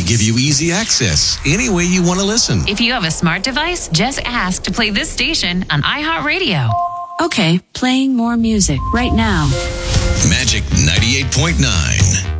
give you easy access any way you want to listen. If you have a smart device, just ask to play this station on iHeartRadio. Okay, playing more music right now. Magic 98.9.